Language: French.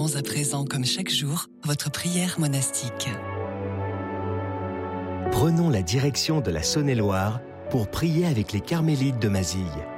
célébrons à présent, comme chaque jour, votre prière monastique. Prenons la direction de la Saône-et-Loire pour prier avec les Carmélites de Mazille.